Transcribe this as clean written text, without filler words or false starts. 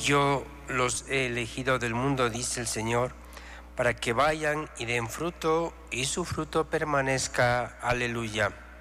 yo los he elegido del mundo, dice el Señor, para que vayan y den fruto y su fruto permanezca. Aleluya.